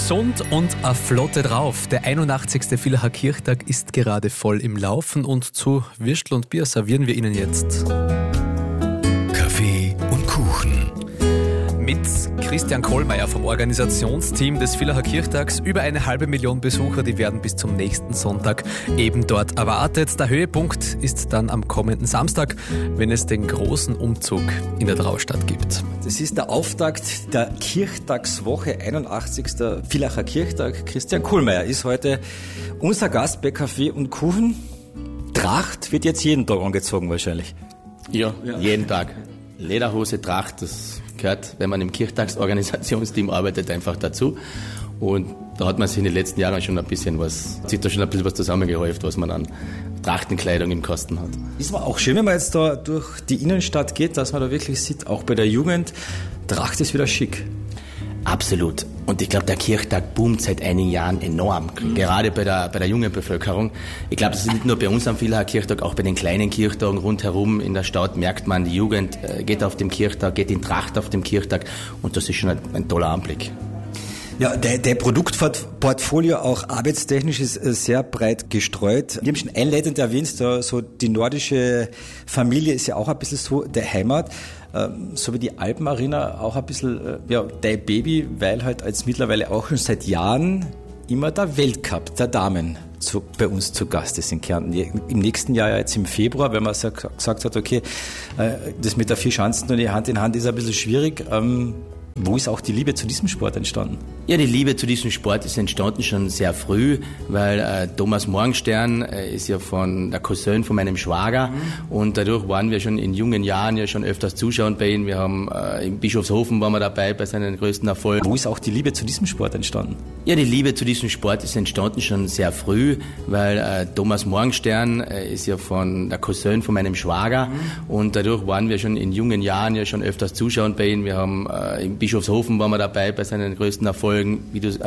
Gesund und a Flotte drauf. Der 81. Villacher Kirchtag ist gerade voll im Laufen und zu Würstel und Bier servieren wir Ihnen jetzt Kaffee und Kuchen. mit Christian Kohlmeier vom Organisationsteam des Villacher Kirchtags. Über 500.000 Besucher, die werden bis zum nächsten Sonntag eben dort erwartet. Der Höhepunkt ist dann am kommenden Samstag, wenn es den großen Umzug in der Traustadt gibt. Das ist der Auftakt der Kirchtagswoche, 81. Villacher Kirchtag. Christian Kohlmeier ist heute unser Gast bei Kaffee und Kuchen. Tracht wird jetzt jeden Tag angezogen wahrscheinlich. Ja, jeden Tag. Lederhose, Tracht, das gehört, wenn man im Kirchtagsorganisationsteam arbeitet, einfach dazu. Und da hat man sich in den letzten Jahren schon ein bisschen was zusammengehäuft, was man an Trachtenkleidung im Kasten hat. Ist aber auch schön, wenn man jetzt da durch die Innenstadt geht, dass man da wirklich sieht, auch bei der Jugend, Tracht ist wieder schick. Absolut. Und ich glaube, der Kirchtag boomt seit einigen Jahren enorm, gerade bei der jungen Bevölkerung. Ich glaube, das ist nicht nur bei uns am Villacher Kirchtag, auch bei den kleinen Kirchtagen rundherum in der Stadt merkt man, die Jugend geht auf dem Kirchtag, geht in Tracht auf dem Kirchtag und das ist schon ein toller Anblick. Ja, der Produktportfolio auch arbeitstechnisch ist sehr breit gestreut. Wir haben schon einleitend erwähnt, so die nordische Familie ist ja auch ein bisschen so der Heimat. So wie die Alpenarena auch ein bisschen, dein Baby, weil halt als mittlerweile auch schon seit Jahren immer der Weltcup der Damen bei uns zu Gast ist in Kärnten. Im nächsten Jahr, jetzt im Februar, wenn man gesagt hat, okay, das mit der Vierschanzentournee Hand in Hand ist ein bisschen schwierig. Wo ist auch die Liebe zu diesem Sport entstanden? Ja, die Liebe zu diesem Sport ist entstanden schon sehr früh, weil Thomas Morgenstern ist ja von der Cousin von meinem Schwager und dadurch waren wir schon in jungen Jahren ja schon öfters zuschauen bei ihm. Wir haben in Bischofshofen waren wir dabei bei seinen größten Erfolgen. Wo ist auch die Liebe zu diesem Sport entstanden? Ja, die Liebe zu diesem Sport ist entstanden schon sehr früh, weil Thomas Morgenstern ist ja von der Cousin von meinem Schwager und dadurch waren wir schon in jungen Jahren ja schon öfters zuschauen bei ihm. Wir haben in Bischofshofen waren wir dabei bei seinen größten Erfolgen, wie du